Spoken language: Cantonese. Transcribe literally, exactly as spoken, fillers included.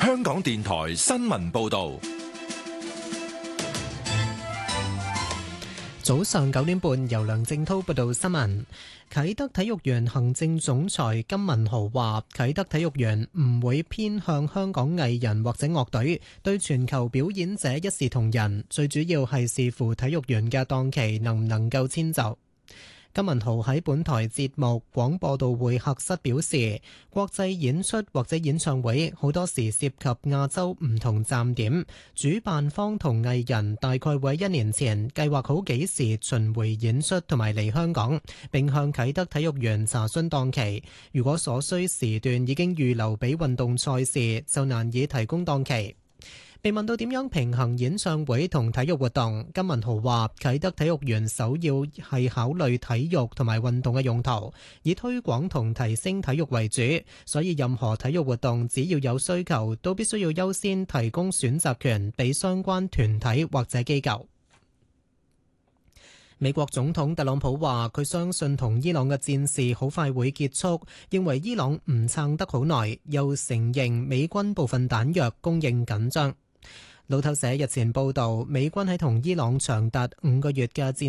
香港電台新聞報道。 早上九點半，由梁正濤報道新聞。啟德體育園行政總裁金文豪話，啟德體育園唔會偏向香港藝人或者樂隊，對全球表演者一視同仁，最主要係視乎體育園嘅檔期能唔能夠遷就。金文豪喺本台節目廣播道會客室表示，國際演出或者演唱會好多時涉及亞洲唔同站點，主辦方同藝人大概會喺一年前計劃好幾時巡迴演出同埋嚟香港，並向啟德體育園查詢檔期。如果所需時段已經預留俾運動賽事，就難以提供檔期。被問到點樣平衡演唱會同體育活動，金文豪話：啟德體育園首要係考慮體育同埋運動嘅用途，以推廣同提升體育為主，所以任何體育活動只要有需求，都必須要優先提供選擇權俾相關團體或者機構。美國總統特朗普話：佢相信同伊朗嘅戰事好快會結束，認為伊朗唔撐得好耐，又承認美軍部分彈藥供應緊張。路透社日前報導，美軍喺同伊朗長達五個月嘅戰